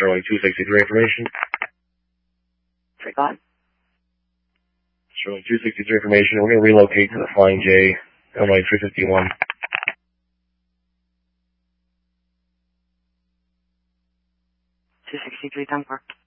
Sterling 263 information. Forgot. Sterling 263 information. We're going to relocate to the Flying J, Illinois 351. 263, 10-4.